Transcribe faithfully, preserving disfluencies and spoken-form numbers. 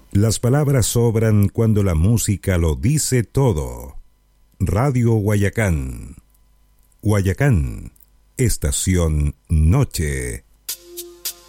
Las palabras sobran cuando la música lo dice todo. Radio Guayacán. Guayacán, estación noche.